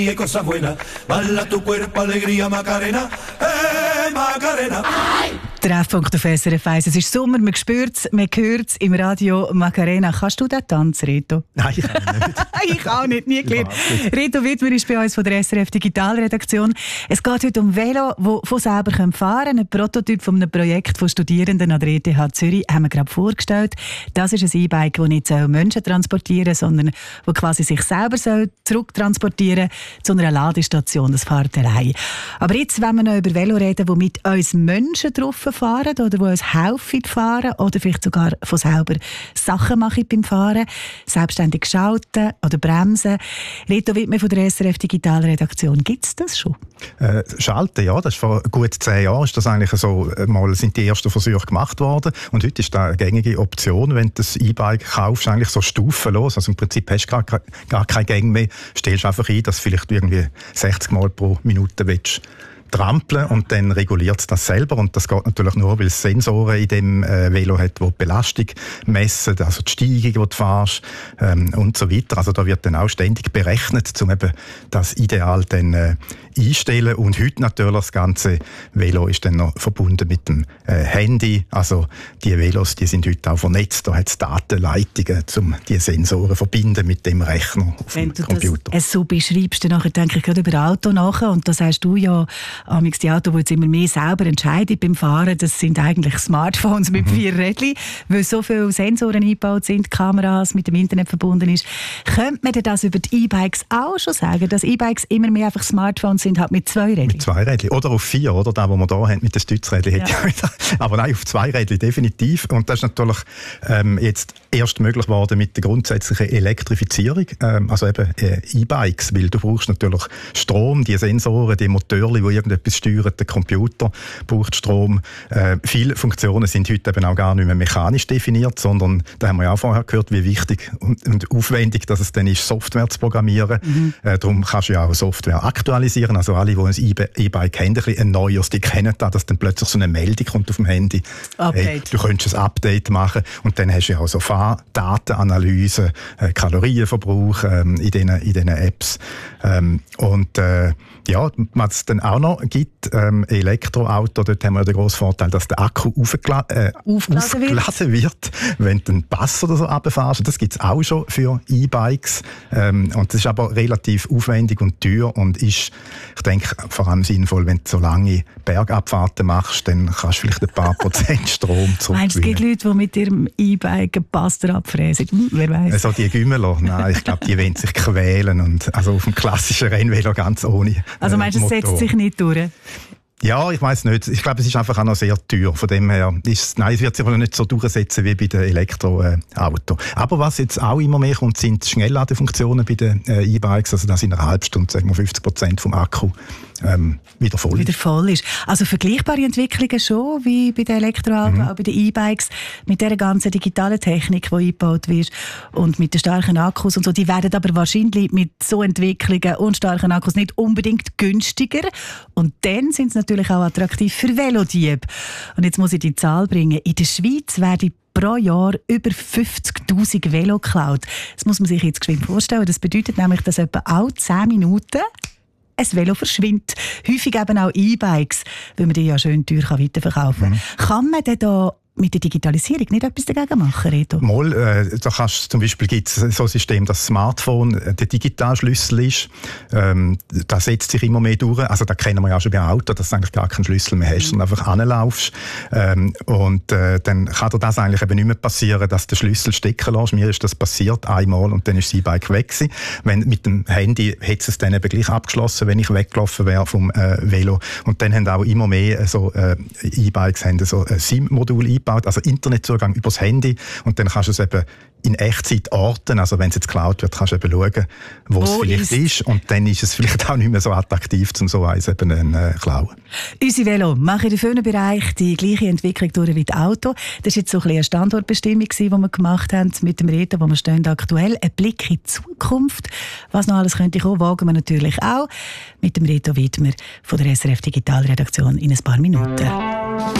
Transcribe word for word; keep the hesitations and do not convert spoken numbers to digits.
y cosas buenas. Bala tu cuerpo, alegría, Macarena. Hey, Macarena. Treffpunkt auf S R F eins. Es ist Sommer, man spürt es, man hört es im Radio Macarena. Kannst du den Tanz, Reto? Nein, ich kann nicht. Ich auch nicht, nie gelernt. Reto Wittmer ist bei uns von der S R F Digitalredaktion. Es geht heute um Velo, die von selber fahren können. Ein Prototyp von einem Projekt von Studierenden an der E T H Zürich haben wir gerade vorgestellt. Das ist ein E-Bike, das nicht Menschen transportieren soll, sondern das quasi sich selber zurücktransportieren soll zu einer Ladestation. Das fährt allein. Aber jetzt wollen wir noch über Velo reden, die mit uns Menschen drauf fahren oder die uns helfen fahren oder vielleicht sogar von selber Sachen machen beim Fahren, selbstständig schalten oder bremsen. Reto Wittmer von der S R F Digitalredaktion, gibt es das schon? Äh, schalten, ja, das ist vor gut zehn Jahren ist das eigentlich so, mal sind die ersten Versuche gemacht worden und heute ist das eine gängige Option, wenn du das E-Bike kaufst, eigentlich so stufenlos, also im Prinzip hast du gar, gar keine Gänge mehr, stellst einfach ein, dass vielleicht irgendwie sechzig Mal pro Minute willst trampeln und dann reguliert es das selber und das geht natürlich nur, weil es Sensoren in dem äh, Velo hat, die die Belastung messen, also die Steigung, die du fährst ähm, und so weiter. Also da wird dann auch ständig berechnet, um eben das Ideal dann äh, einstellen und heute natürlich das ganze Velo ist dann noch verbunden mit dem äh, Handy, also die Velos, die sind heute auch vernetzt, da hat es Datenleitungen, um die Sensoren zu verbinden mit dem Rechner auf Wenn dem Computer. Wenn du das so beschreibst, dann denke ich gerade über Auto nach und das sagst du ja, amigs die Autos, die jetzt immer mehr selber entscheiden beim Fahren, das sind eigentlich Smartphones mit mhm. vier Rädchen, weil so viele Sensoren eingebaut sind, Kameras mit dem Internet verbunden ist. Könnte man denn das über die E-Bikes auch schon sagen, dass E-Bikes immer mehr einfach Smartphones sind, halt mit zwei Rädchen? Mit zwei Rädchen. Oder auf vier, oder? Das, was wir hier haben mit den Stützrädchen. Ja. Aber nein, auf zwei Rädchen definitiv. Und das ist natürlich ähm, jetzt erst möglich geworden mit der grundsätzlichen Elektrifizierung. Ähm, also eben äh, E-Bikes, weil du brauchst natürlich Strom, die Sensoren, die Motoren, die irgendetwas steuern, der Computer braucht Strom. Äh, viele Funktionen sind heute eben auch gar nicht mehr mechanisch definiert, sondern, da haben wir ja auch vorher gehört, wie wichtig und, und aufwendig dass es dann ist, Software zu programmieren. Mhm. Äh, darum kannst du ja auch Software aktualisieren. Also alle, die ein E-Bike haben, ein bisschen ein neues, die kennen das, dass dann plötzlich so eine Meldung kommt auf dem Handy. Hey, du könntest ein Update machen und dann hast du ja auch so Fahrdatenanalyse, äh, Kalorienverbrauch ähm, in diesen in diesen Apps. Ähm, und äh, ja, was es dann auch noch gibt, ähm, Elektroauto, dort haben wir den grossen Vorteil, dass der Akku aufgela- äh, aufgeladen wird. wird, wenn du einen Pass oder so runterfährst. Das gibt es auch schon für E-Bikes. Ähm, und das ist aber relativ aufwendig und teuer und ist, ich denke, vor allem sinnvoll, wenn du so lange Bergabfahrten machst, dann kannst du vielleicht ein paar Prozent Strom zurückgewinnen. Meinst du, es gibt Leute, die mit ihrem E-Bike einen Pass abfräsen? Hm, wer weiss? Also die Gümmeler, nein, ich glaube, die wollen sich quälen. Und also auf dem klassischen Rennvelo ganz ohne äh, Also meinst du, es setzt sich nicht durch? Ja, ich weiss nicht. Ich glaube, es ist einfach auch noch sehr teuer. Von dem her ist, nein, es wird sich aber nicht so durchsetzen wie bei den Elektroautos. Aber was jetzt auch immer mehr kommt, sind Schnellladefunktionen bei den äh, E-Bikes. Also dass in einer halben Stunde, sagen wir, fünfzig Prozent vom Akku ähm, wieder voll wieder voll ist. Also vergleichbare Entwicklungen schon wie bei den Elektroautos, mhm. auch bei den E-Bikes mit der ganzen digitalen Technik, die eingebaut wird und mit den starken Akkus und so. Die werden aber wahrscheinlich mit so Entwicklungen und starken Akkus nicht unbedingt günstiger. Und dann sind es natürlich auch attraktiv für Velodiebe. Und jetzt muss ich die Zahl bringen. In der Schweiz werden pro Jahr über fünfzigtausend Velo geklaut. Das muss man sich jetzt geschwind vorstellen. Das bedeutet nämlich, dass etwa alle zehn Minuten ein Velo verschwindet. Häufig eben auch E-Bikes, weil man die ja schön teuer weiterverkaufen kann. Mhm. Kann man denn da mit der Digitalisierung nicht etwas dagegen machen, Reto? Mal, äh, da kannst, zum Beispiel gibt es so ein System, dass das Smartphone der Digitalschlüssel ist. Ähm, das setzt sich immer mehr durch. Also da kennen wir ja schon bei Auto, dass du eigentlich gar keinen Schlüssel mehr hast, sondern einfach anlaufst. Ähm, und äh, dann kann dir das eigentlich eben nicht mehr passieren, dass du den Schlüssel stecken lässt. Mir ist das passiert einmal und dann ist das E-Bike weg gewesen. Wenn, mit dem Handy hätte es dann eben gleich abgeschlossen, wenn ich weggelaufen wäre vom äh, Velo. Und dann haben auch immer mehr so äh, E-Bikes haben so ein SIM-Modul eingebaut, also Internetzugang übers Handy und dann kannst du es eben in Echtzeit orten, also wenn es jetzt geklaut wird, kannst du eben schauen, wo, wo es vielleicht ist. ist und dann ist es vielleicht auch nicht mehr so attraktiv, um so eins eben äh, klauen. Unsere Velo machen in den vielen Bereich die gleiche Entwicklung durch wie das Auto. Das war jetzt so ein bisschen eine Standortbestimmung, die wir gemacht haben mit dem Reto, wo wir stehen aktuell. Ein Blick in die Zukunft. Was noch alles könnte kommen, wagen wir natürlich auch mit dem Reto Wittmer von der S R F Digitalredaktion in ein paar Minuten.